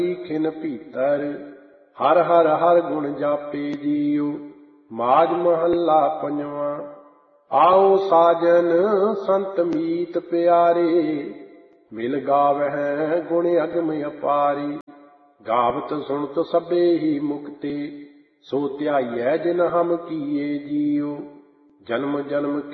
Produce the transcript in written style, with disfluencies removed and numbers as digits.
ਖਿਨ ਭੀਤਰ। ਹਰ ਹਰ ਹਰ ਗੁਣ ਜਾਪੇ ਜੀਉ। ਮਾਝ ਮਹੱਲਾ ਪੰਜਵਾਂ। ਆਓ ਸਾਜਨ ਸੰਤ ਮੀਤ ਪਿਆਰੇ। ਮਿਲ ਗਾਵਹਿ ਗੁਣ ਅਗਮ ਅਪਾਰੀ। ਗਾਵਤ ਸੁਣਤ ਸਭੇ ਹੀ ਮੁਕਤੇ। ਸੋ ਧਿਆਈਐ ਜਿਨ ਹਮ ਕੀਏ ਜੀਉ। ਜਨਮ ਜਨਮ